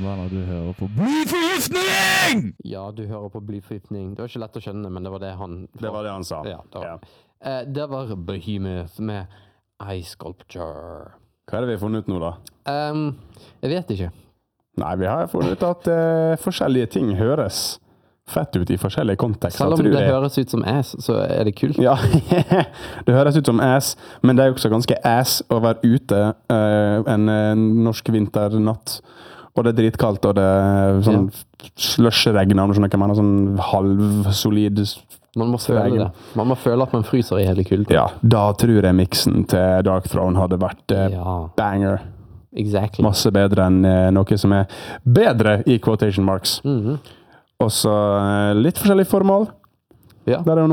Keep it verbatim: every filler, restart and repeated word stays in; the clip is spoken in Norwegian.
Mener du hører på blyforgiftning! Ja, du hører på blyforgiftning. Det var ikke lett å skjønne, men det var det han... Det var det han sa. Ja, det var, Ja. Eh, det var Behemoth med Ice Sculpture. Hva er det vi har funnet ut nå da? Um, jeg vet ikke. Nei, vi har funnet ut at uh, forskjellige ting høres fett ut i forskjellige kontekster. Selv om det jeg. høres ut som ass, så er det kult. Ja, det høres ut som ass, men det er også ganske ass å være ute uh, en uh, norsk vinternatt. Og det er dritkaldt, og det er sånn ja. slushregn, om du skjønner hva jeg mener, sånn halvsolid Man må føle regn. det. Man må føle at man fryser i hele kulden. Ja, da tror jeg mixen til Dark Throne hadde vært uh, ja. banger. Exactly. Masse bedre enn uh, noe som er bedre i quotation marks. Mm-hmm. Og så uh, litt forskjellig formål. Ja. Der er jo